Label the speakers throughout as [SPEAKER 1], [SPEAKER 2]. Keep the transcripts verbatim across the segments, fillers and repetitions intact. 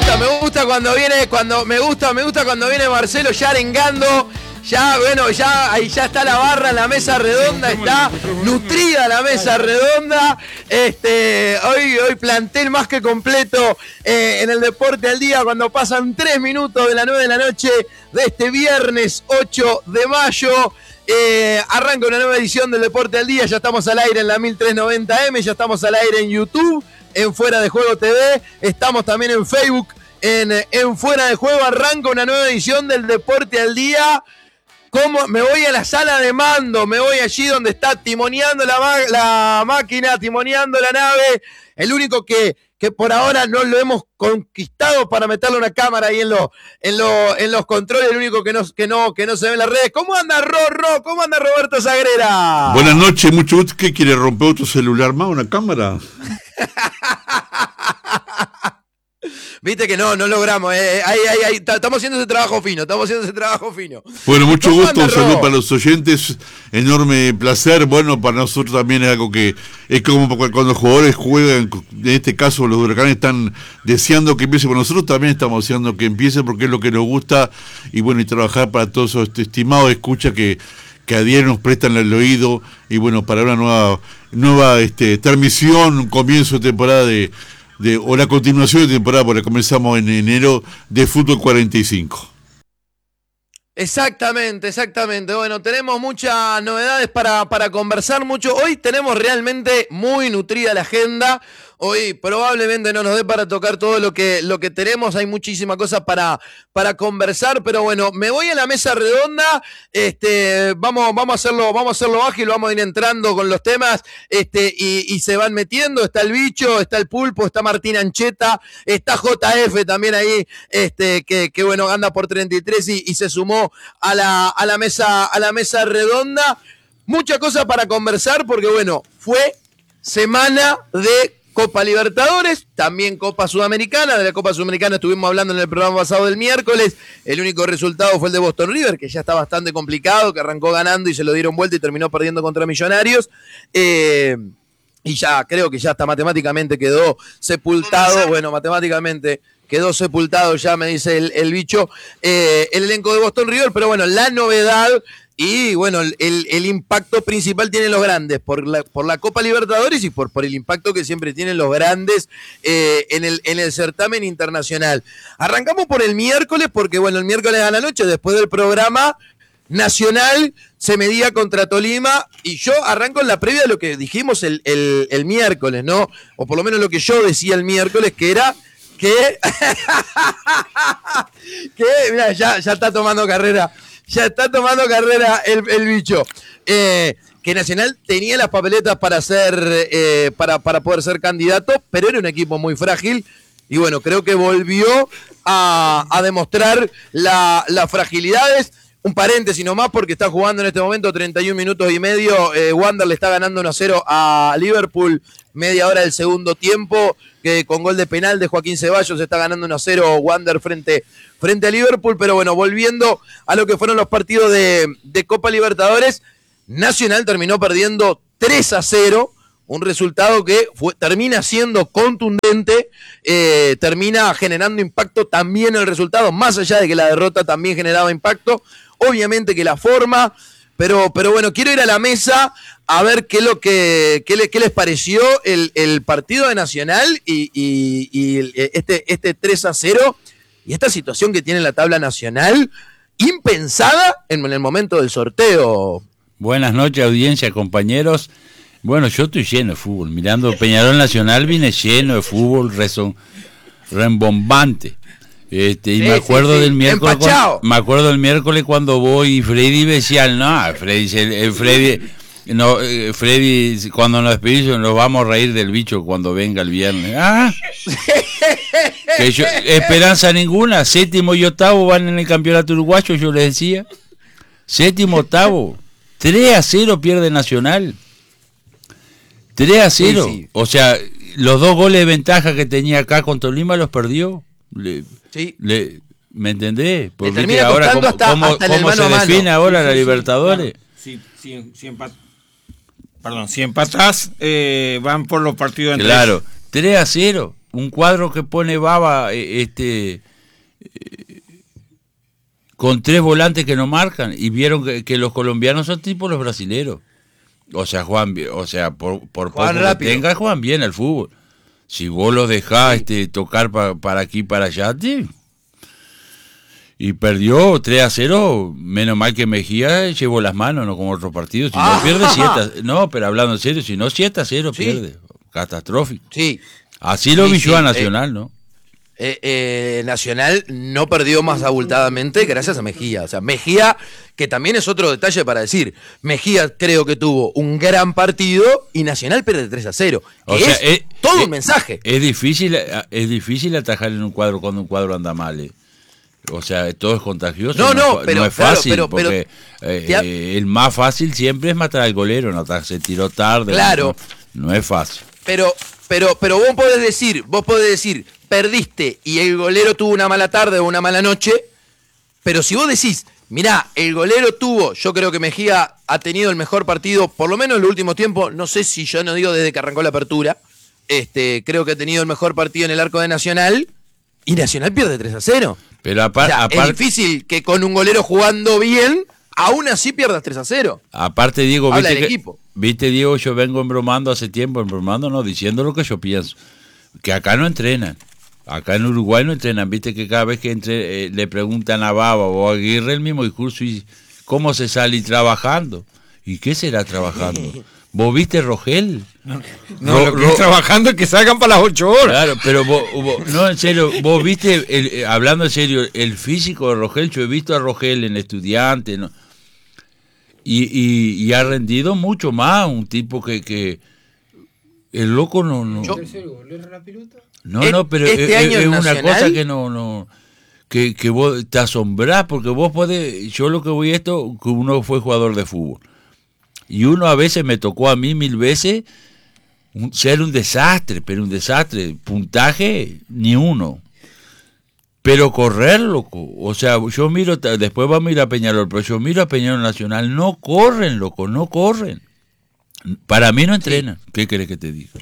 [SPEAKER 1] gusta, me gusta cuando viene, cuando me gusta, me gusta cuando viene Marcelo ya arengando. Ya, bueno, ya ahí ya está la barra, la mesa redonda, está nutrida la mesa redonda. Este, hoy, hoy plantel más que completo eh, en el Deporte al Día, cuando pasan tres minutos de las nueve de la noche de este viernes ocho de mayo. Eh, arranca una nueva edición del Deporte al Día, ya estamos al aire en la mil trescientos noventa eme, ya estamos al aire en YouTube, en Fuera de Juego T V, estamos también en Facebook, en, en Fuera de Juego. Arranca una nueva edición del Deporte al Día. ¿Cómo? Me voy a la sala de mando, me voy allí donde está timoneando la, la máquina, timoneando la nave, el único que, que por ahora no lo hemos conquistado para meterle una cámara ahí en, lo, en, lo, en los controles, el único que no, que, no, que no se ve en las redes. ¿Cómo anda Rorro? ¿Cómo anda Roberto Sagrera?
[SPEAKER 2] Buenas noches, mucho gusto. ¿Qué quiere, romper otro celular más, una cámara?
[SPEAKER 1] Viste que no, no logramos, eh. ahí, ahí, ahí, estamos haciendo ese trabajo fino, estamos haciendo ese trabajo fino.
[SPEAKER 2] Bueno, mucho gusto, un saludo para los oyentes, enorme placer. Bueno, para nosotros también es algo que es como cuando los jugadores juegan, en este caso los Huracanes están deseando que empiece, bueno, nosotros también estamos deseando que empiece porque es lo que nos gusta, y bueno, y trabajar para todos esos estimados escucha que, que a diario nos prestan el oído, y bueno, para una nueva, nueva este, transmisión, comienzo de temporada de De, o la continuación de temporada, porque comenzamos en enero, de Fútbol cuarenta y cinco.
[SPEAKER 1] Exactamente, exactamente. Bueno, tenemos muchas novedades para, para conversar mucho. Hoy tenemos realmente muy nutrida la agenda. Hoy probablemente no nos dé para tocar todo lo que, lo que tenemos. Hay muchísima cosa para, para conversar, pero bueno, me voy a la mesa redonda. Este, vamos, vamos a hacerlo, vamos a hacerlo ágil, vamos a ir entrando con los temas, este, y, y se van metiendo. Está el Bicho, está el Pulpo, está Martín Ancheta, está J F también ahí, este, que, que bueno, anda por treinta y tres y, y se sumó a la, a la mesa, a la mesa redonda. Mucha cosa para conversar, porque bueno, fue semana de Copa Libertadores, también Copa Sudamericana. De la Copa Sudamericana estuvimos hablando en el programa pasado del miércoles. El único resultado fue el de Boston River, que ya está bastante complicado, que arrancó ganando y se lo dieron vuelta y terminó perdiendo contra Millonarios. Eh, y ya creo que ya hasta matemáticamente quedó sepultado. Bueno, matemáticamente quedó sepultado ya, me dice el, el Bicho, eh, el elenco de Boston River. Pero bueno, la novedad y bueno, el, el impacto principal tienen los grandes por la, por la Copa Libertadores y por, por el impacto que siempre tienen los grandes eh, en, el, en el certamen internacional. Arrancamos por el miércoles, porque bueno, el miércoles a la noche, después del programa, Nacional se medía contra Tolima, y yo arranco en la previa de lo que dijimos el, el, el miércoles, ¿no? O por lo menos lo que yo decía el miércoles, que era que... que, mira, ya, ya está tomando carrera... Ya está tomando carrera el, el Bicho. Eh, que Nacional tenía las papeletas para ser, eh, para, para poder ser candidato, pero era un equipo muy frágil. Y bueno, creo que volvió a, a demostrar la, las fragilidades. Un paréntesis nomás, porque está jugando en este momento treinta y un minutos y medio. Eh, Wander le está ganando uno a cero a Liverpool, media hora del segundo tiempo, que con gol de penal de Joaquín Ceballos está ganando uno a cero Wander frente, frente a Liverpool. Pero bueno, volviendo a lo que fueron los partidos de, de Copa Libertadores, Nacional terminó perdiendo tres a cero, un resultado que fue, termina siendo contundente, eh, termina generando impacto también el resultado, más allá de que la derrota también generaba impacto. Obviamente que la forma, pero, pero bueno, quiero ir a la mesa a ver qué, lo que, qué, le, qué les pareció el, el partido de Nacional y, y, y el, este, este tres a cero y esta situación que tiene la tabla nacional, impensada en el momento del sorteo.
[SPEAKER 3] Buenas noches, audiencia, compañeros. Bueno, yo estoy lleno de fútbol. Mirando Peñarol Nacional vine lleno de fútbol, rezo, rembombante. Este, y sí, me acuerdo sí, sí. del miércoles cuando, me acuerdo del miércoles cuando voy y Freddy me decía, no, Freddy, el Freddy, no, Freddy, cuando nos despedimos nos vamos a reír del Bicho cuando venga el viernes. Ah, que yo, esperanza ninguna, séptimo y octavo van en el campeonato uruguayo, yo les decía, séptimo, octavo, tres a cero pierde Nacional, tres a cero, sí, sí. O sea, los dos goles de ventaja que tenía acá con Tolima los perdió. Le, sí. le, ¿Me entendés? Porque le ahora cómo, hasta, cómo, hasta cómo se define ahora sí, la sí, Libertadores.
[SPEAKER 4] Claro. Sí, sí, sí, empat... Perdón, si empatás, eh, van por los partidos entre
[SPEAKER 3] claro, tres a cero. un cuadro que pone Baba, este, eh, con tres volantes que no marcan, y vieron que, que los colombianos son tipo los brasileros. O sea, Juan, o sea, por, por poco que tenga, juegan bien al fútbol. Si vos los dejás sí. este, tocar pa, para aquí, para allá, tío. Y perdió tres a cero, menos mal que Mejía llevó las manos, no como otros partidos. Si ah, no pierde siete a cero, no, pero hablando en serio, si no siete a cero sí. pierde. Catastrófico.
[SPEAKER 1] Sí.
[SPEAKER 3] Así lo
[SPEAKER 1] sí,
[SPEAKER 3] vivió a
[SPEAKER 1] sí,
[SPEAKER 3] Nacional,
[SPEAKER 1] eh,
[SPEAKER 3] ¿no?
[SPEAKER 1] Eh, eh, Nacional no perdió más abultadamente gracias a Mejía. O sea, Mejía, que también es otro detalle para decir, Mejía creo que tuvo un gran partido y Nacional pierde tres a cero.
[SPEAKER 3] O sea,
[SPEAKER 1] es,
[SPEAKER 3] es
[SPEAKER 1] todo
[SPEAKER 3] es,
[SPEAKER 1] un mensaje.
[SPEAKER 3] Es difícil, es difícil atajar en un cuadro cuando un cuadro anda mal. Eh. O sea, todo es contagioso.
[SPEAKER 1] No, no,
[SPEAKER 3] no,
[SPEAKER 1] pero
[SPEAKER 3] no es fácil,
[SPEAKER 1] claro, pero,
[SPEAKER 3] porque
[SPEAKER 1] pero,
[SPEAKER 3] eh, ha... eh, el más fácil siempre es matar al golero, no se tiró tarde.
[SPEAKER 1] Claro.
[SPEAKER 3] No, no es fácil.
[SPEAKER 1] Pero, pero, pero vos podés decir, vos podés decir, perdiste y el golero tuvo una mala tarde o una mala noche, pero si vos decís, mirá, el golero tuvo, yo creo que Mejía ha tenido el mejor partido, por lo menos en los últimos tiempos, no sé si yo no digo desde que arrancó la apertura, este, creo que ha tenido el mejor partido en el arco de Nacional, y Nacional pierde tres a cero.
[SPEAKER 3] Pero aparte,
[SPEAKER 1] o sea,
[SPEAKER 3] apart...
[SPEAKER 1] es difícil que con un golero jugando bien, aún así pierdas tres a cero.
[SPEAKER 3] Aparte, Diego,
[SPEAKER 1] Habla
[SPEAKER 3] viste,
[SPEAKER 1] del
[SPEAKER 3] que,
[SPEAKER 1] equipo.
[SPEAKER 3] viste, Diego, yo vengo embromando hace tiempo, embromando no, diciendo lo que yo pienso, que acá no entrenan. Acá en Uruguay no entrenan, viste que cada vez que entre, eh, le preguntan a Baba o a Aguirre el mismo discurso y cómo se sale trabajando. ¿Y qué será trabajando? ¿Vos viste Rogel?
[SPEAKER 4] No, no Ro, lo que Ro, es trabajando es que salgan para las ocho horas.
[SPEAKER 3] Claro, pero vos, vos no, en serio, vos viste, el, eh, hablando en serio, el físico de Rogel, yo he visto a Rogel en Estudiante, ¿no? Y, y, y ha rendido mucho más, un tipo que, que el loco no... no
[SPEAKER 1] yo,
[SPEAKER 3] No, no, pero
[SPEAKER 1] este
[SPEAKER 3] es,
[SPEAKER 1] año
[SPEAKER 3] es una
[SPEAKER 1] Nacional...
[SPEAKER 3] cosa que no, no, que, que vos te asombrás, porque vos podés, yo lo que voy a esto, que uno fue jugador de fútbol, y uno a veces me tocó a mí mil veces un, ser un desastre, pero un desastre, puntaje ni uno, pero correr, loco, o sea, yo miro, después vamos a ir a Peñarol, pero yo miro a Peñarol Nacional, no corren, loco, no corren, para mí no entrenan, sí. ¿Qué querés que te diga?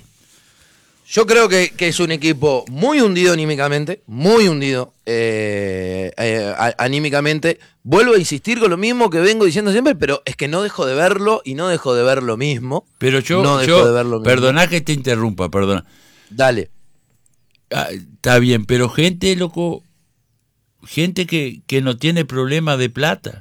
[SPEAKER 1] Yo creo que, que es un equipo muy hundido anímicamente, muy hundido eh, eh, anímicamente. Vuelvo a insistir con lo mismo que vengo diciendo siempre, pero es que no dejo de verlo y no dejo de ver lo mismo.
[SPEAKER 3] Pero yo,
[SPEAKER 1] no dejo
[SPEAKER 3] yo
[SPEAKER 1] de ver lo mismo.
[SPEAKER 3] Perdoná que te interrumpa, perdona.
[SPEAKER 1] Dale.
[SPEAKER 3] Ah, está bien, pero gente, loco, gente que, que no tiene problema de plata,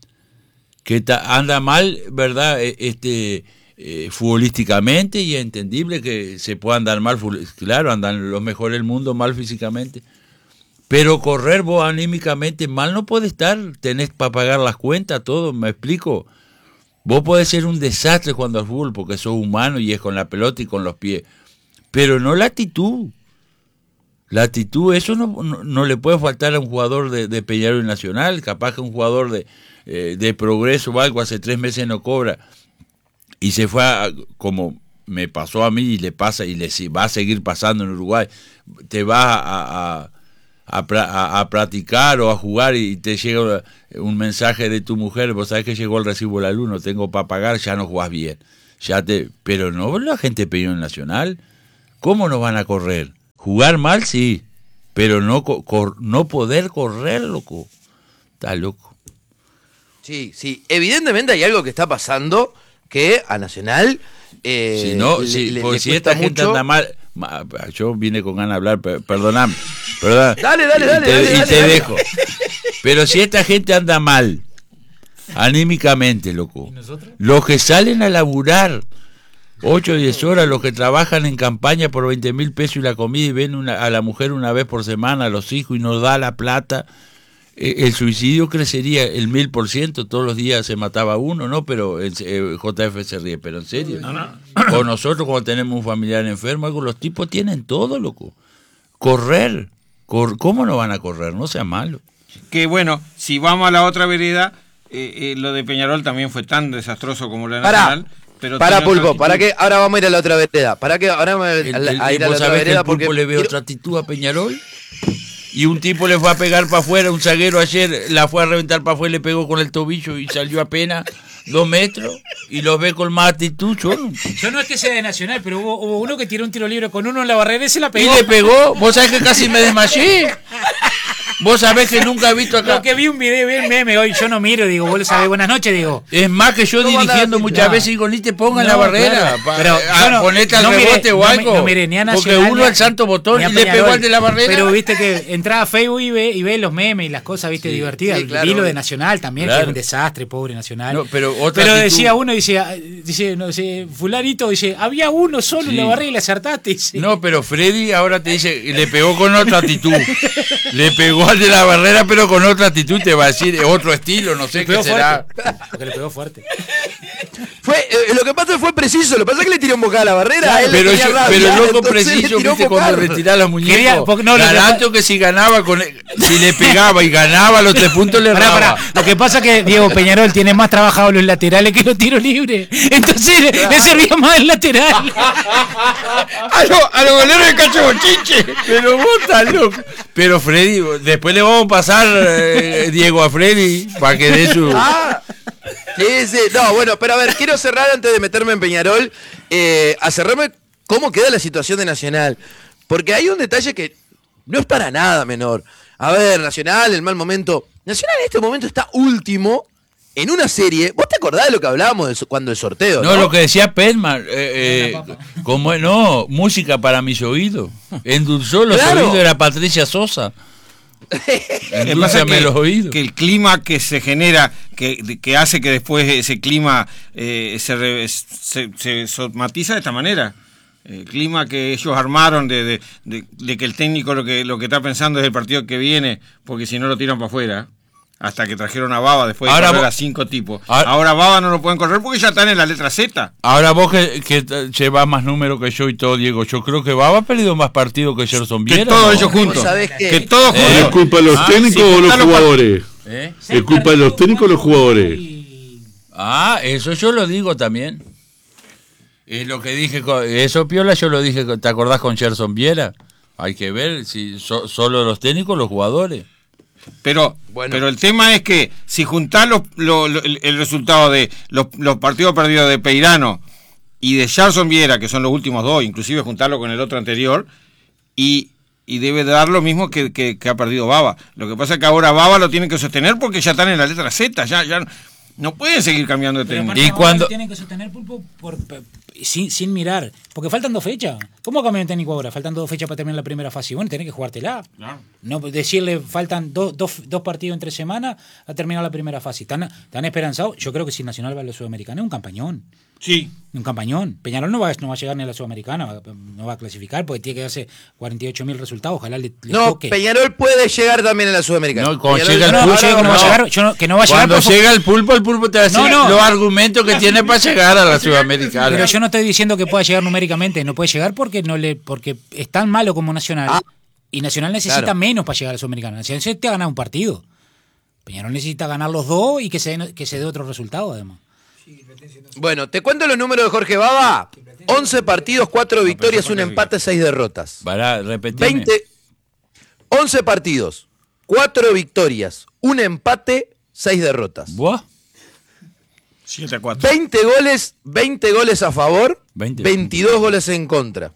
[SPEAKER 3] que ta, anda mal, ¿verdad? Este... Eh, futbolísticamente, y es entendible que se pueda andar mal, claro, andan los mejores del mundo mal físicamente, pero correr vos anímicamente mal no puede estar, tenés para pagar las cuentas, todo, me explico. Vos podés ser un desastre cuando al fútbol porque sos humano y es con la pelota y con los pies, pero no la actitud. La actitud, eso no, no, no le puede faltar a un jugador de, de Peñarol Nacional, capaz que un jugador de, eh, de Progreso o algo hace tres meses no cobra. Y se fue, a, como me pasó a mí y le pasa y le va a seguir pasando en Uruguay, te vas a, a, a, a, a practicar o a jugar y te llega un mensaje de tu mujer, vos sabés que llegó el recibo de la luz, no tengo para pagar, ya no jugás bien. Ya te, pero no, la gente Peñarol Nacional, ¿cómo no van a correr? Jugar mal sí, pero no, cor, no poder correr, loco. Está loco.
[SPEAKER 1] Sí, sí, evidentemente hay algo que está pasando que a Nacional eh,
[SPEAKER 3] si no,
[SPEAKER 1] le,
[SPEAKER 3] si,
[SPEAKER 1] le,
[SPEAKER 3] pues
[SPEAKER 1] le
[SPEAKER 3] si esta gente
[SPEAKER 1] mucho.
[SPEAKER 3] anda mal, yo vine con ganas de hablar, perdóname, perdón,
[SPEAKER 1] dale, dale, dale,
[SPEAKER 3] y te,
[SPEAKER 1] dale,
[SPEAKER 3] y
[SPEAKER 1] dale,
[SPEAKER 3] te
[SPEAKER 1] dale.
[SPEAKER 3] dejo, pero si esta gente anda mal, anímicamente, loco, los que salen a laburar ocho o diez horas, los que trabajan en campaña por veinte mil pesos y la comida y ven una, a la mujer una vez por semana, a los hijos y no da la plata, el suicidio crecería el mil por ciento, todos los días se mataba uno, ¿no? Pero el, el J F se ríe, pero en serio. No, no. O nosotros cuando tenemos un familiar enfermo, algo, los tipos tienen todo, loco. Correr, cor, ¿cómo no van a correr? No sea malo.
[SPEAKER 4] Que bueno, si vamos a la otra vereda, eh, eh, lo de Peñarol también fue tan desastroso como lo de Nacional. Pero
[SPEAKER 1] para Pulpo, para que ahora vamos a ir a la otra vereda. Para que ahora vamos a,
[SPEAKER 3] el, el,
[SPEAKER 1] a ir a la otra vereda
[SPEAKER 3] que el
[SPEAKER 1] porque
[SPEAKER 3] le ve quiero... otra actitud a Peñarol. Y un tipo le fue a pegar para afuera, un zaguero ayer la fue a reventar para afuera, le pegó con el tobillo y salió apenas dos metros y los ve con más actitud. Yo no,
[SPEAKER 5] yo no es que sea de Nacional, pero hubo, hubo uno que tiró un tiro libre con uno en la barrera y se la pegó.
[SPEAKER 3] Y le pegó, vos sabés que casi me desmayé. Vos sabés que nunca he visto acá.
[SPEAKER 5] Lo que vi un video, vi el meme hoy, yo no miro, digo, vos le sabés, buenas noches, digo.
[SPEAKER 3] Es más que yo dirigiendo muchas veces digo, ni te pongan
[SPEAKER 5] no,
[SPEAKER 3] la barrera.
[SPEAKER 5] Claro. Pero
[SPEAKER 3] a,
[SPEAKER 5] no,
[SPEAKER 3] ponete al
[SPEAKER 5] no
[SPEAKER 3] rebote
[SPEAKER 5] miré,
[SPEAKER 3] o algo.
[SPEAKER 5] No, no miré ni a Nacional.
[SPEAKER 3] Porque uno al santo botón y le pegó al de la barrera.
[SPEAKER 5] Pero viste que entraba a Facebook y ve, y ve los memes y las cosas, viste, sí, divertidas. Sí, claro, vi lo de Nacional también, claro. Que era un desastre, pobre Nacional. No,
[SPEAKER 3] pero otra
[SPEAKER 5] pero decía uno, dice, dice, no sé, fulanito, dice, había uno solo sí. en la barrera y le acertaste. Dice.
[SPEAKER 3] No, pero Freddy ahora te dice, le pegó con otra actitud. Le pegó al de la barrera, pero con otra actitud te va a decir otro estilo, no sé qué será.
[SPEAKER 5] Porque le pegó fuerte.
[SPEAKER 1] Fue, eh, lo que pasa fue preciso, lo que pasa es que le tiró un bocado a la barrera. Claro,
[SPEAKER 3] pero yo, rabia, pero loco preciso, viste, cuando retiraba los muñecos. No, Garanto que si ganaba, con si le pegaba y ganaba los tres puntos, le
[SPEAKER 5] pará, pará. Lo que pasa es que Diego Peñarol tiene más trabajado los laterales que los tiros libres. Entonces claro. le servía más el lateral.
[SPEAKER 3] a los a lo goleros de Cacho Bochinche. Pero vos estás loco. Pero Freddy, después le vamos a pasar, eh, Diego, a Freddy, para que dé su...
[SPEAKER 1] Ah. Sí, sí, no, bueno, pero a ver, quiero cerrar antes de meterme en Peñarol, eh, a cerrarme cómo queda la situación de Nacional, porque hay un detalle que no es para nada menor. A ver, Nacional, el mal momento, Nacional en este momento está último en una serie. ¿Vos te acordás de lo que hablábamos de so, cuando el sorteo? No,
[SPEAKER 3] no, lo que decía Penman, eh, eh, como no, música para mis oídos, endulzó los claro. oídos de la Patricia Sosa.
[SPEAKER 4] Que pasa que, los oídos. Que el clima que se genera, que, que hace que después ese clima eh, se, re, se, se somatiza de esta manera. El clima que ellos armaron de, de, de, de que el técnico lo que lo que está pensando es el partido que viene, porque si no lo tiran para afuera. Hasta que trajeron a Baba después de ahora correr vos, a cinco tipos. Ahora, ahora Baba no lo pueden correr porque ya están en la letra Z.
[SPEAKER 3] Ahora vos que, que llevas más número que yo y todo, Diego, yo creo que Baba ha perdido más partidos que Gerson Viera.
[SPEAKER 4] Que todos ¿no? ellos juntos.
[SPEAKER 1] Que,
[SPEAKER 4] que todos juntos.
[SPEAKER 2] ¿Es culpa de los ah, técnicos sí, o los jugadores? ¿Eh? ¿Es culpa de los técnicos o los jugadores?
[SPEAKER 3] Ah, eso yo lo digo también. Es lo que dije, eso Piola yo lo dije, ¿te acordás con Gerson Viera? Hay que ver si so, solo los técnicos o los jugadores.
[SPEAKER 4] Pero bueno. pero el tema es que si juntás los, lo, lo, el, el resultado de los, los partidos perdidos de Peirano y de Gerson Viera, que son los últimos dos, inclusive juntarlo con el otro anterior, y, y debe dar lo mismo que, que, que ha perdido Baba. Lo que pasa es que ahora Baba lo tienen que sostener porque ya están en la letra Z, ya, ya no pueden seguir cambiando de técnico.
[SPEAKER 5] Y cuando tienen que sostener Pulpo por, por, sin, sin mirar, porque faltan dos fechas. ¿Cómo cambian de técnico ahora? Faltan dos fechas para terminar la primera fase. Bueno, tenés que jugártela. Claro. No decirle faltan dos, dos, dos partidos entre semanas a terminar la primera fase. ¿Están, están esperanzados? Yo creo que si Nacional va a la Sudamericana es un campañón.
[SPEAKER 4] Sí.
[SPEAKER 5] Un campañón. Peñarol no va, no va a llegar ni a la Sudamericana, no va a clasificar porque tiene que darse cuarenta y ocho mil resultados. Ojalá le, le
[SPEAKER 1] No,
[SPEAKER 5] toque.
[SPEAKER 1] Peñarol puede llegar también a la Sudamericana.
[SPEAKER 3] No, cuando
[SPEAKER 1] Peñarol,
[SPEAKER 3] llega el
[SPEAKER 1] no,
[SPEAKER 3] pulpo,
[SPEAKER 1] no,
[SPEAKER 3] no,
[SPEAKER 1] no,
[SPEAKER 3] va a
[SPEAKER 5] llegar, yo no, que no va a llegar.
[SPEAKER 3] Cuando
[SPEAKER 5] por...
[SPEAKER 3] llega el pulpo, el pulpo te va a decir no, no. los argumentos que tiene para llegar a la Sudamericana.
[SPEAKER 5] Pero yo no estoy diciendo que pueda llegar numéricamente, no puede llegar porque no le porque es tan malo como Nacional. Ah, y Nacional necesita claro. menos para llegar a la Sudamericana. Nacional necesita ganar un partido. Peñarol necesita ganar los dos y que se, que se dé otro resultado, además.
[SPEAKER 1] Bueno, te cuento los números de Jorge Baba. once partidos, cuatro victorias, un empate, seis derrotas.
[SPEAKER 3] Para repetir.
[SPEAKER 1] once partidos, cuatro victorias, un empate, seis derrotas.
[SPEAKER 3] ¿Buah?
[SPEAKER 4] siete a cuatro.
[SPEAKER 1] veinte goles, veinte goles a favor,
[SPEAKER 3] veinte.
[SPEAKER 1] veintidós goles en contra.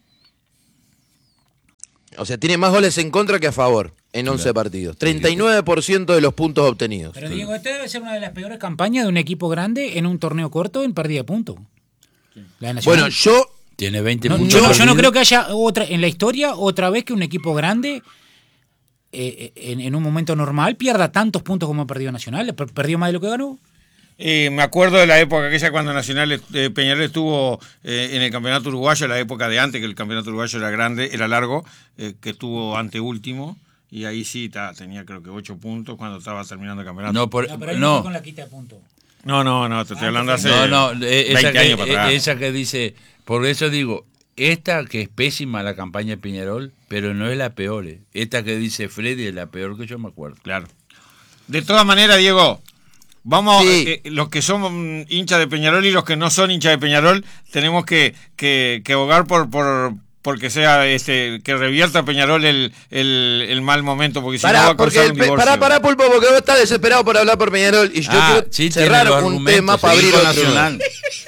[SPEAKER 1] O sea, tiene más goles en contra que a favor en once claro. partidos. treinta y nueve por ciento de los puntos obtenidos.
[SPEAKER 5] Pero Diego, esta debe ser una de las peores campañas de un equipo grande en un torneo corto en pérdida de puntos. La de
[SPEAKER 1] bueno, yo...
[SPEAKER 3] Tiene veinte
[SPEAKER 5] no,
[SPEAKER 3] puntos.
[SPEAKER 5] Yo, yo no creo que haya otra en la historia otra vez que un equipo grande eh, en, en un momento normal pierda tantos puntos como ha perdido Nacional. ¿Perdió más de lo que ganó?
[SPEAKER 4] Eh, me acuerdo de la época aquella cuando Nacional eh, Peñarol estuvo eh, en el campeonato uruguayo, la época de antes, que el campeonato uruguayo era grande, era largo, eh, que estuvo anteúltimo, y ahí sí ta, tenía creo que ocho puntos cuando estaba terminando el campeonato.
[SPEAKER 3] No, por,
[SPEAKER 5] no pero ahí
[SPEAKER 3] no.
[SPEAKER 5] no con la quita de puntos.
[SPEAKER 4] No, no, no, te estoy hablando hace
[SPEAKER 3] no, no, esa
[SPEAKER 4] veinte
[SPEAKER 3] que,
[SPEAKER 4] años para atrás.
[SPEAKER 3] Esa que dice, por eso digo, esta que es pésima la campaña de Peñarol, pero no es la peor. Eh. Esta que dice Freddy es la peor que yo me acuerdo.
[SPEAKER 4] Claro. De todas maneras, Diego, vamos, sí. eh, los que somos hinchas de Peñarol y los que no son hinchas de Peñarol, tenemos que, que, que abogar por, por, porque sea este que revierta Peñarol el, el, el mal momento, porque si no va a
[SPEAKER 1] causar
[SPEAKER 4] un divorcio.
[SPEAKER 1] Pará, pará, Pulpo, porque vos estás desesperado por hablar por Peñarol y yo
[SPEAKER 3] ah,
[SPEAKER 1] quiero
[SPEAKER 3] sí,
[SPEAKER 1] cerrar un tema para abrir otro. Nacional.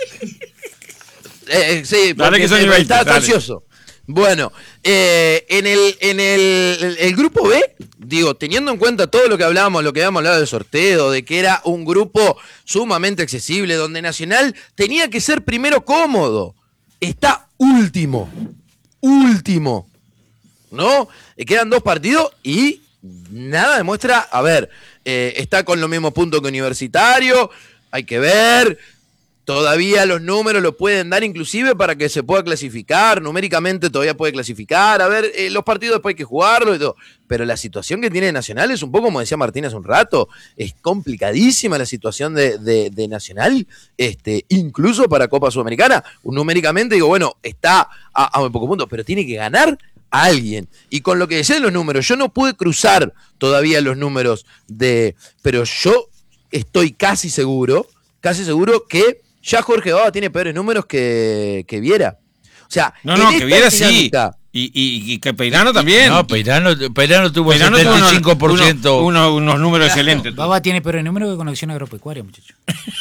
[SPEAKER 1] eh, sí, porque que veinte, está ansioso. Bueno, eh, en el en el, el, el grupo B, digo, teniendo en cuenta todo lo que hablábamos, lo que habíamos hablado del sorteo, de que era un grupo sumamente accesible, donde Nacional tenía que ser primero cómodo, está último, último, ¿no? Quedan dos partidos y nada demuestra, a ver, eh, está con los mismos puntos que Universitario, hay que ver. Todavía los números lo pueden dar inclusive para que se pueda clasificar, numéricamente todavía puede clasificar, a ver, eh, los partidos después hay que jugarlos y todo, pero la situación que tiene Nacional es un poco, como decía Martín hace un rato, es complicadísima la situación de, de, de Nacional, este, incluso para Copa Sudamericana, numéricamente digo, bueno, está a, a muy poco punto, pero tiene que ganar a alguien, y con lo que decía de los números, yo no pude cruzar todavía los números de, pero yo estoy casi seguro, casi seguro que ya Jorge Baba tiene peores números que, que Viera. O sea,
[SPEAKER 4] no, no, que Viera dinámica, sí. Y, y, y que Peirano también.
[SPEAKER 3] No, Peirano, Peirano tuvo el setenta y cinco por ciento.
[SPEAKER 4] Uno, uno, unos números claro. excelentes.
[SPEAKER 5] Baba tiene peores números que Conexión Agropecuaria, muchachos.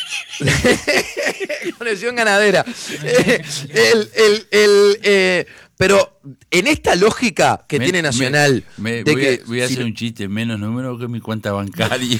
[SPEAKER 1] Conexión Ganadera. eh, el, el, el, eh, pero en esta lógica que me, tiene Nacional.
[SPEAKER 3] Me, me,
[SPEAKER 1] de
[SPEAKER 3] voy,
[SPEAKER 1] que,
[SPEAKER 3] a, voy a hacer si, un chiste, menos número que mi cuenta bancaria.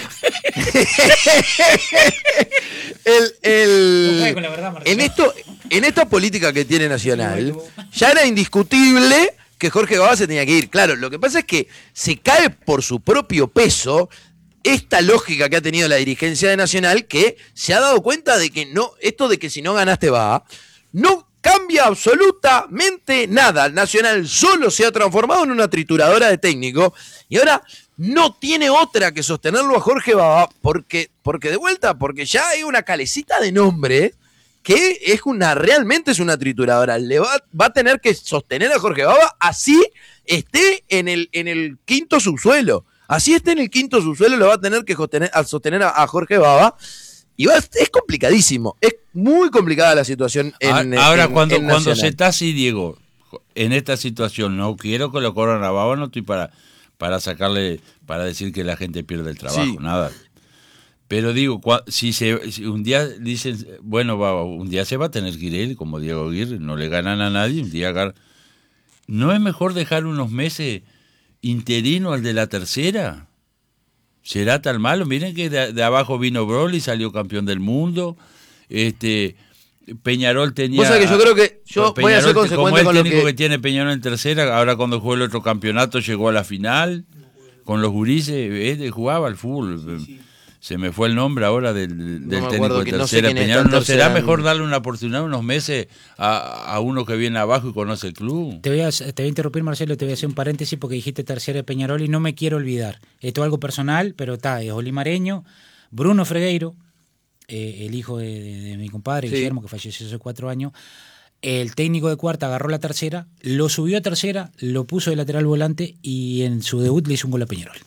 [SPEAKER 1] el, el, verdad, en, esto, en esta política que tiene Nacional, ya era indiscutible que Jorge Baba se tenía que ir. Claro, lo que pasa es que se cae por su propio peso esta lógica que ha tenido la dirigencia de Nacional, que se ha dado cuenta de que no, esto de que si no ganaste va, no cambia absolutamente nada. Nacional solo se ha transformado en una trituradora de técnico y ahora no tiene otra que sostenerlo a Jorge Baba, porque, porque de vuelta, porque ya hay una calecita de nombre que es una, realmente es una trituradora. Le va, va a tener que sostener a Jorge Baba, así esté en el, en el quinto subsuelo. Así esté en el quinto subsuelo, lo va a tener que sostener a, sostener a, a Jorge Baba. Y va, es complicadísimo, es muy complicada la situación en
[SPEAKER 3] Ahora,
[SPEAKER 1] en,
[SPEAKER 3] cuando,
[SPEAKER 1] en
[SPEAKER 3] cuando se está así, Diego, en esta situación, no quiero que lo corran a Baba, no estoy para, para sacarle, para decir que la gente pierde el trabajo, sí. Nada. Pero digo, si, se, si un día dicen, bueno, Baba, un día se va a tener que ir él, como Diego Aguirre, no le ganan a nadie, un día agar... ¿No es mejor dejar unos meses interino al de la tercera? ¿Será tan malo? Miren que de, de abajo vino Broly, salió campeón del mundo. Este Peñarol tenía...
[SPEAKER 1] O sea que yo creo que yo
[SPEAKER 3] Peñarol,
[SPEAKER 1] voy a ser consecuente
[SPEAKER 3] con
[SPEAKER 1] lo
[SPEAKER 3] que...
[SPEAKER 1] que...
[SPEAKER 3] que tiene Peñarol en tercera, ahora cuando jugó el otro campeonato llegó a la final, con los gurises, eh, jugaba al fútbol. Sí, sí. Se me fue el nombre ahora del, del no técnico de tercera. No Peñarol, ¿no será mejor darle una oportunidad unos meses a, a uno que viene abajo y conoce el club?
[SPEAKER 5] Te voy, a, te voy a interrumpir, Marcelo, te voy a hacer un paréntesis porque dijiste tercera de Peñarol y no me quiero olvidar. Esto es algo personal, pero está, es olimareño. Bruno Fregueiro, eh, el hijo de, de, de mi compadre, sí. Guillermo, que falleció hace cuatro años. El técnico de cuarta agarró la tercera, lo subió a tercera, lo puso de lateral volante y en su debut le hizo un gol a Peñarol.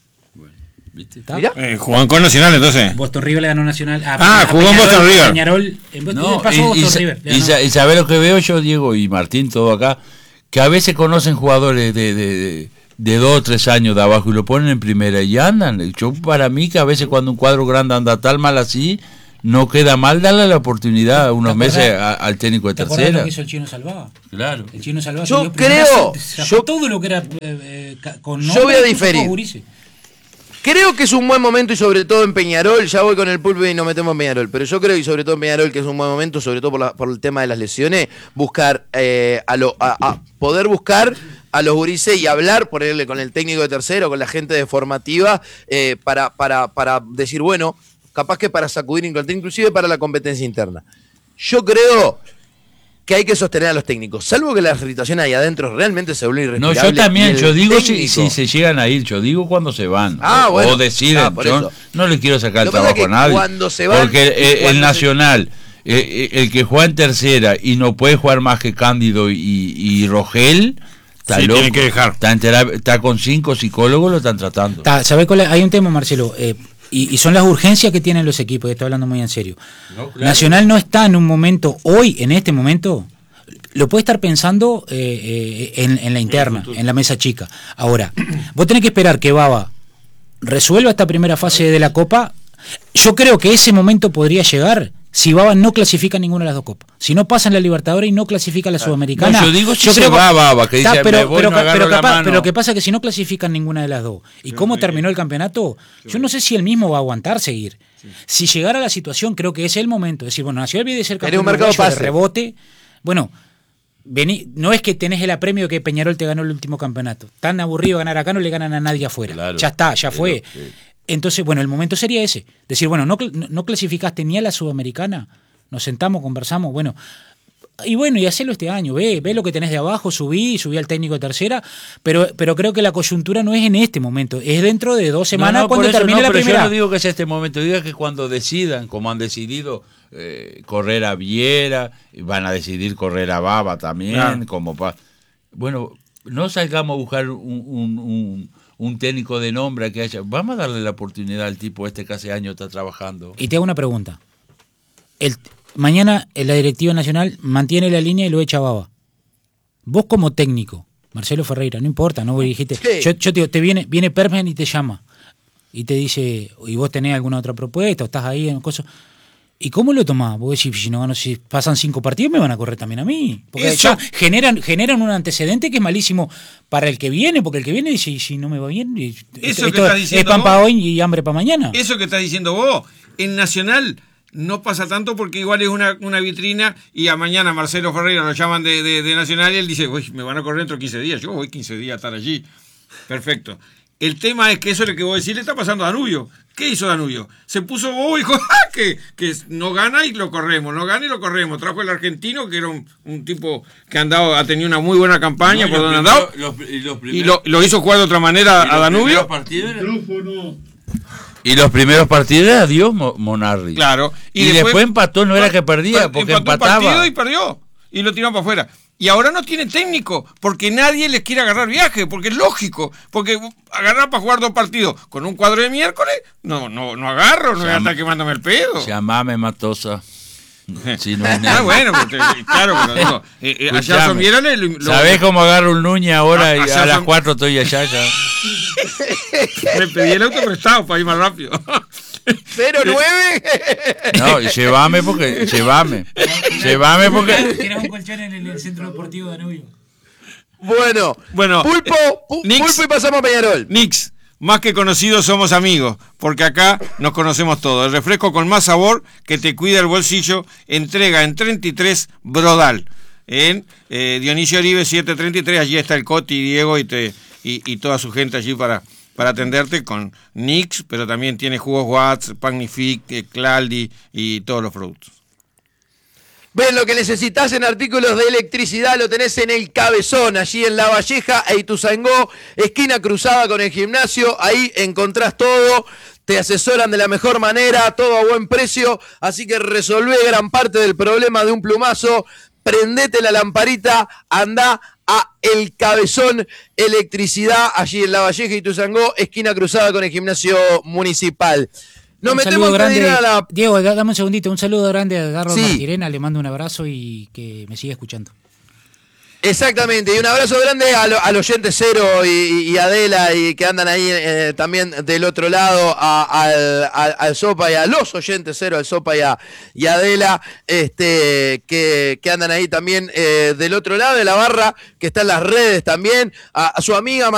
[SPEAKER 4] Eh, jugó en con Nacional entonces.
[SPEAKER 5] Boston River le ganó Nacional. A,
[SPEAKER 4] ah,
[SPEAKER 5] a
[SPEAKER 4] jugó en Boston River.
[SPEAKER 5] Peñarol, en,
[SPEAKER 3] no,
[SPEAKER 5] pasó
[SPEAKER 3] y,
[SPEAKER 5] Boston
[SPEAKER 3] y,
[SPEAKER 5] River.
[SPEAKER 3] Y, y sabés lo que veo yo, Diego y Martín, todo acá, que a veces conocen jugadores de, de, de, de dos o tres años de abajo y lo ponen en primera y andan. Yo, para mí, que a veces cuando un cuadro grande anda tal mal así, no queda mal darle la oportunidad unos meses a, al técnico de tercera. ¿Te
[SPEAKER 5] lo que hizo el Chino Salvaba?
[SPEAKER 3] Claro.
[SPEAKER 5] El Chino Salvaba.
[SPEAKER 1] Yo creo.
[SPEAKER 5] Yo, todo lo que era eh, con
[SPEAKER 1] yo voy a diferir. Creo que es un buen momento y sobre todo en Peñarol, ya voy con el Pulpo y nos metemos en Peñarol, pero yo creo y sobre todo en Peñarol que es un buen momento, sobre todo por, la, por el tema de las lesiones, buscar eh, a, lo, a, a poder buscar a los gurises y hablar, ponerle con el técnico de tercero, con la gente de formativa, eh, para, para, para decir, bueno, capaz que para sacudir, inclusive para la competencia interna. Yo creo que hay que sostener a los técnicos, salvo que la situación ahí adentro realmente se vuelve irrespirable.
[SPEAKER 3] No, yo también, yo digo si, si se llegan a ir, yo digo cuando se van,
[SPEAKER 1] ah,
[SPEAKER 3] o,
[SPEAKER 1] bueno,
[SPEAKER 3] o deciden,
[SPEAKER 1] ah,
[SPEAKER 3] yo
[SPEAKER 1] eso.
[SPEAKER 3] no le quiero sacar el trabajo a nadie,
[SPEAKER 1] cuando se van,
[SPEAKER 3] porque el, el Nacional,
[SPEAKER 1] se...
[SPEAKER 3] eh, el que juega en tercera y no puede jugar más que Cándido y, y Rogel, está
[SPEAKER 4] sí,
[SPEAKER 3] loco,
[SPEAKER 4] tiene que dejar.
[SPEAKER 3] Está, en terapia, está con cinco psicólogos, lo están tratando.
[SPEAKER 5] ¿Sabes cuál es? Hay un tema, Marcelo, eh, Y, y son las urgencias que tienen los equipos, y estoy hablando muy en serio. No, claro. Nacional no está en un momento, hoy, en este momento, lo puede estar pensando eh, eh, en, en la interna, en la mesa chica. Ahora, vos tenés que esperar que Baba resuelva esta primera fase de la Copa. Yo creo que ese momento podría llegar si Baba no clasifica ninguna de las dos copas. Si no pasa en la Libertadores y no clasifica en la Sudamericana.
[SPEAKER 3] No, yo digo si
[SPEAKER 5] yo
[SPEAKER 3] se
[SPEAKER 5] creo
[SPEAKER 3] va Baba, que dice,
[SPEAKER 5] está, pero,
[SPEAKER 3] me voy,
[SPEAKER 5] pero,
[SPEAKER 3] no
[SPEAKER 5] pero,
[SPEAKER 3] agarro la
[SPEAKER 5] capaz,
[SPEAKER 3] mano.
[SPEAKER 5] pero lo que pasa es que si no clasifican ninguna de las dos, y cómo terminó el campeonato, yo no sé si él mismo va a aguantar seguir. Si llegara a la situación, creo que es el momento. Es decir, bueno, Nacional viene de ser campeón
[SPEAKER 1] un mercado
[SPEAKER 5] de
[SPEAKER 1] pase.
[SPEAKER 5] rebote. Bueno, vení, no es que tenés el apremio que Peñarol te ganó el último campeonato. Tan aburrido ganar acá, no le ganan a nadie afuera.
[SPEAKER 3] Claro,
[SPEAKER 5] ya está, ya fue.
[SPEAKER 3] Pero, sí.
[SPEAKER 5] Entonces, bueno, el momento sería ese. Decir, bueno, no, no clasificaste ni a la Sudamericana, nos sentamos, conversamos, bueno, y bueno, y hacelo este año, ve, ve lo que tenés de abajo, subí, subí al técnico de tercera, pero, pero creo que la coyuntura no es en este momento, es dentro de dos semanas
[SPEAKER 3] no, no,
[SPEAKER 5] cuando
[SPEAKER 3] por eso
[SPEAKER 5] termine
[SPEAKER 3] no,
[SPEAKER 5] la
[SPEAKER 3] pero
[SPEAKER 5] primera.
[SPEAKER 3] Yo no digo que sea este momento, digo que cuando decidan, como han decidido eh, correr a Viera, y van a decidir correr a Baba también, claro. como pa... bueno, no salgamos a buscar un, un, un, un técnico de nombre que haya, vamos a darle la oportunidad al tipo este que hace años está trabajando.
[SPEAKER 5] Y te hago una pregunta. El, mañana la directiva nacional mantiene la línea y lo echa a Baba. Vos como técnico, Marcelo Ferreira, no importa, no dijiste. Sí. Yo, yo te digo, te viene, viene Permen y te llama. Y te dice, y vos tenés alguna otra propuesta, o estás ahí en cosas. ¿Y cómo lo tomás? Vos decís, si no gano, si pasan cinco partidos, me van a correr también a mí. Porque
[SPEAKER 4] Eso.
[SPEAKER 5] ya generan, generan un antecedente que es malísimo para el que viene, porque el que viene dice, y si no me va bien,
[SPEAKER 4] Eso
[SPEAKER 5] esto,
[SPEAKER 4] que
[SPEAKER 5] esto
[SPEAKER 4] estás diciendo
[SPEAKER 5] es pan
[SPEAKER 4] vos,
[SPEAKER 5] para hoy y hambre para mañana.
[SPEAKER 4] Eso que estás diciendo vos, en Nacional no pasa tanto porque igual es una, una vitrina y a mañana Marcelo Ferreira lo llaman de, de, de Nacional y él dice, uy, me van a correr dentro de quince días, yo voy quince días a estar allí. Perfecto. El tema es que eso es lo que vos decís, le está pasando a Danubio. ¿Qué hizo Danubio? Se puso bobo y dijo, ¡ah! Que, que no gana y lo corremos, no gana y lo corremos. Trajo el argentino, que era un, un tipo que andaba, ha tenido una muy buena campaña
[SPEAKER 3] no,
[SPEAKER 4] por donde
[SPEAKER 3] primero,
[SPEAKER 4] andaba.
[SPEAKER 3] Los, y los
[SPEAKER 4] y lo, lo hizo jugar de otra manera a Danubio.
[SPEAKER 3] Y los primeros partidos era Dios Monarri.
[SPEAKER 4] Claro.
[SPEAKER 3] Y, y después, después empató, no era que perdía, porque
[SPEAKER 4] empató
[SPEAKER 3] empataba.
[SPEAKER 4] Un partido y perdió. Y lo tiró para afuera. Y ahora no tiene técnico, porque nadie les quiere agarrar viaje, porque es lógico, porque agarrar para jugar dos partidos con un cuadro de miércoles, no, no, no agarro, no voy a estar quemándome el pedo.
[SPEAKER 3] Llamame, Matosa.
[SPEAKER 4] Si no es nada. Ah, bueno, porque, claro, pero digo, eh, eh, allá son vierones.
[SPEAKER 3] ¿Sabés cómo agarro un Núñez ahora? Y a las son... cuatro estoy allá ya.
[SPEAKER 4] Me pedí el auto prestado para ir más rápido.
[SPEAKER 1] ¿cero nueve?
[SPEAKER 3] No, llévame porque, llévame. Llévame porque.
[SPEAKER 5] Tienes un colchón en el centro deportivo de Danubio.
[SPEAKER 1] Bueno,
[SPEAKER 4] bueno,
[SPEAKER 1] Pulpo, pu
[SPEAKER 4] Nix,
[SPEAKER 1] Pulpo y pasamos a Peñarol.
[SPEAKER 4] Nix, más que conocidos somos amigos, porque acá nos conocemos todos. El refresco con más sabor que te cuida el bolsillo, entrega en treinta y tres Brodal. En eh, Dionisio Oribe setecientos treinta y tres, allí está el Coti, Diego y, te, y, y toda su gente allí para... para atenderte con Nix, pero también tiene jugos Watts, Magnifique, Claldi y todos los productos.
[SPEAKER 1] Ven, lo que necesitas en artículos de electricidad lo tenés en El Cabezón, allí en La Valleja e Ituzaingó, esquina cruzada con el gimnasio, ahí encontrás todo, te asesoran de la mejor manera, todo a buen precio, así que resolvé gran parte del problema de un plumazo, prendete la lamparita, andá a El Cabezón Electricidad, allí en La Valleja y Ituzaingó, esquina cruzada con el gimnasio municipal. Nos
[SPEAKER 5] un
[SPEAKER 1] metemos
[SPEAKER 5] grande,
[SPEAKER 1] a la...
[SPEAKER 5] Diego, dame un segundito, un saludo grande a Garro
[SPEAKER 1] sí.
[SPEAKER 5] Martirena, le mando un abrazo y que me siga escuchando.
[SPEAKER 1] Exactamente, y un abrazo grande al, al oyente Cero y, y Adela y que andan ahí eh, también del otro lado, a, al, al, al Sopa y a los oyentes Cero, al Sopa y a, y a Adela, este, que, que andan ahí también eh, del otro lado de la barra, que está en las redes también, a, a su amiga